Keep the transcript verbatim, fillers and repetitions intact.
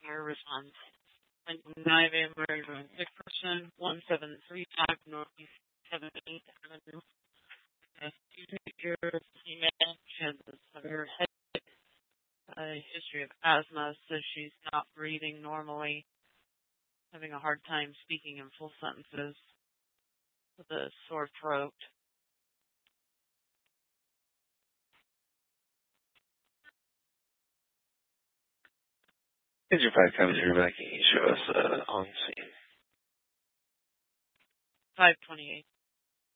Our response. nine A M Road, Dickerson, one seven three five Northeast seventy-eighth Avenue. A teenager, female, she has a severe headache, a history of asthma, so she's not breathing normally, having a hard time speaking in full sentences with a sore throat. Is your five comes here back? Can you show us uh, on scene? five twenty-eight.